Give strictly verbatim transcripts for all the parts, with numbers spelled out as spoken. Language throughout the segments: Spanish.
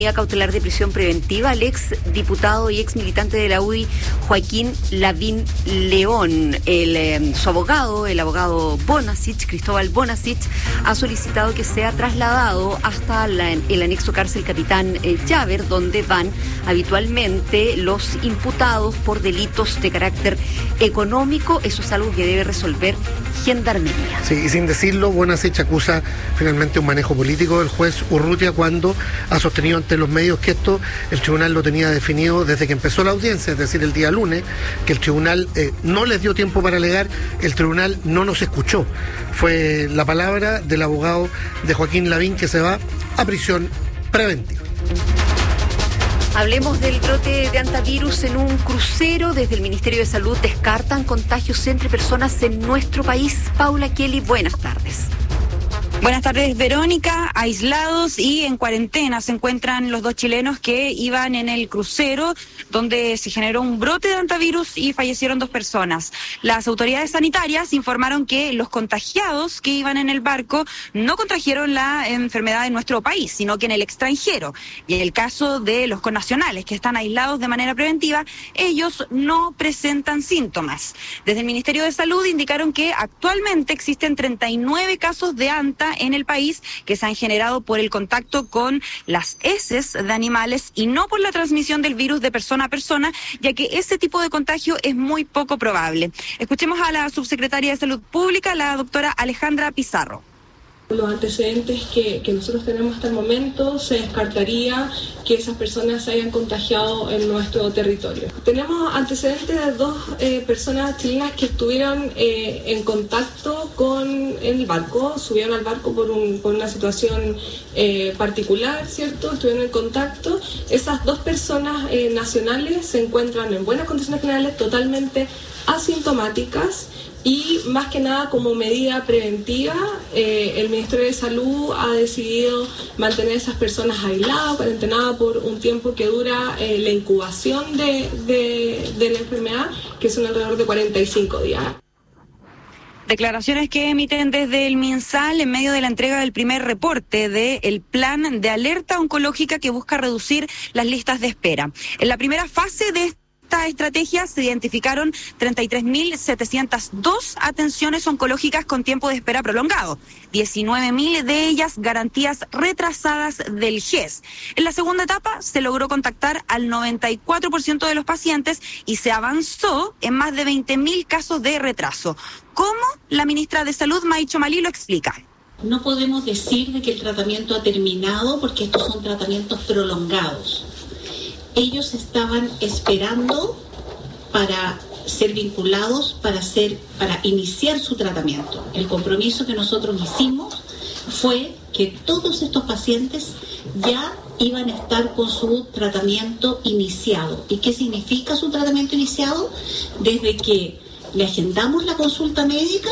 Cautelar de prisión preventiva al ex diputado y ex militante de la U D I, Joaquín Lavín León. El, eh, su abogado, el abogado Bonasich, Cristóbal Bonasich, ha solicitado que sea trasladado hasta la, el anexo cárcel Capitán eh, Llaver, donde van habitualmente los imputados por delitos de carácter económico. Eso es algo que debe resolver Gendarmería. Sí, y sin decirlo, Bonasich acusa finalmente un manejo político del juez Urrutia cuando ha sostenido ante los medios que esto el tribunal lo tenía definido desde que empezó la audiencia, es decir, el día lunes, que el tribunal eh, no les dio tiempo para alegar, el tribunal no nos escuchó. Fue la palabra del abogado de Joaquín Lavín, que se va a prisión preventiva. Hablemos del brote de hantavirus en un crucero. Desde el Ministerio de Salud descartan contagios entre personas en nuestro país. Paula Kelly, buenas tardes. Buenas tardes, Verónica. Aislados y en cuarentena se encuentran los dos chilenos que iban en el crucero donde se generó un brote de hantavirus y fallecieron dos personas. Las autoridades sanitarias informaron que los contagiados que iban en el barco no contrajeron la enfermedad en nuestro país, sino que en el extranjero. Y en el caso de los connacionales que están aislados de manera preventiva, ellos no presentan síntomas. Desde el Ministerio de Salud indicaron que actualmente existen treinta y nueve casos de hanta en el país que se han generado por el contacto con las heces de animales y no por la transmisión del virus de persona a persona, ya que ese tipo de contagio es muy poco probable. Escuchemos a la subsecretaria de Salud Pública, la doctora Alejandra Pizarro. Los antecedentes que, que nosotros tenemos hasta el momento, se descartaría que esas personas se hayan contagiado en nuestro territorio. Tenemos antecedentes de dos eh, personas chilenas que estuvieron eh, en contacto con el barco, subieron al barco por, un, por una situación eh, particular, ¿cierto? Estuvieron en contacto. Esas dos personas eh, nacionales se encuentran en buenas condiciones generales, totalmente asintomáticas. Y más que nada como medida preventiva, eh, el Ministerio de Salud ha decidido mantener a esas personas aisladas, cuarentenadas por un tiempo que dura eh, la incubación de, de, de la enfermedad, que son alrededor de cuarenta y cinco días. Declaraciones que emiten desde el MinSal en medio de la entrega del primer reporte del plan de alerta oncológica que busca reducir las listas de espera. En la primera fase de esta estrategia se identificaron treinta y tres mil setecientas dos atenciones oncológicas con tiempo de espera prolongado, diecinueve mil de ellas garantías retrasadas del G E S. En la segunda etapa se logró contactar al noventa y cuatro por ciento de los pacientes y se avanzó en más de veinte mil casos de retraso. ¿Cómo? La ministra de Salud, May Chomalí, lo explica. No podemos decir de que el tratamiento ha terminado porque estos son tratamientos prolongados. Ellos estaban esperando para ser vinculados, para, hacer, para iniciar su tratamiento. El compromiso que nosotros hicimos fue que todos estos pacientes ya iban a estar con su tratamiento iniciado. ¿Y qué significa su tratamiento iniciado? Desde que le agendamos la consulta médica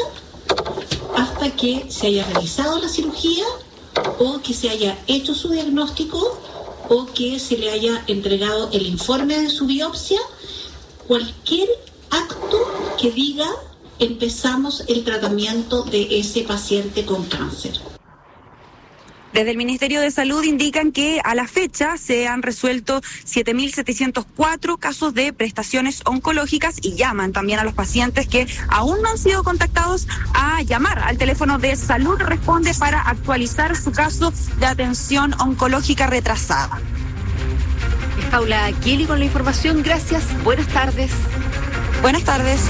hasta que se haya realizado la cirugía o que se haya hecho su diagnóstico o que se le haya entregado el informe de su biopsia, cualquier acto que diga empezamos el tratamiento de ese paciente con cáncer. Desde el Ministerio de Salud indican que a la fecha se han resuelto siete mil setecientos cuatro casos de prestaciones oncológicas y llaman también a los pacientes que aún no han sido contactados a llamar al teléfono de Salud Responde para actualizar su caso de atención oncológica retrasada. Paula Kelly con la información. Gracias. Buenas tardes. Buenas tardes.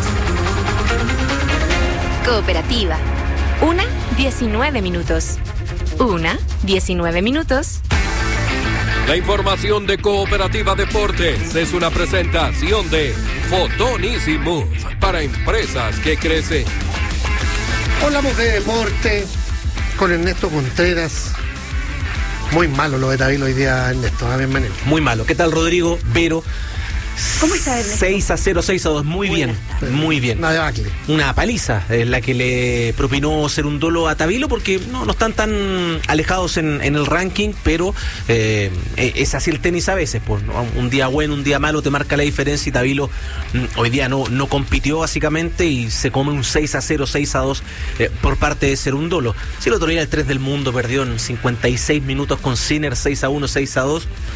Cooperativa. Una, diecinueve minutos. Una, diecinueve minutos. La información de Cooperativa Deportes es una presentación de Fotón Easy Move para empresas que crecen. Hablamos de deporte con Ernesto Contreras. Muy malo lo de Tavilo hoy día, Ernesto. Bienvenido. Muy malo. ¿Qué tal, Rodrigo? Vero. ¿Cómo está, Ernesto? seis a cero, seis a dos. Muy bien, muy bien. Una debacle. Una paliza es la que le propinó Cerúndolo a Tavilo, porque no, no están tan alejados en, en el ranking, pero eh, es así el tenis a veces. Pues, ¿no? Un día bueno, un día malo te marca la diferencia y Tavilo mm, hoy día no, no compitió básicamente y se come un seis a cero, seis a dos eh, por parte de Cerúndolo. Si el otro día el tres del mundo perdió en cincuenta y seis minutos con Sinner, seis a uno, seis a dos.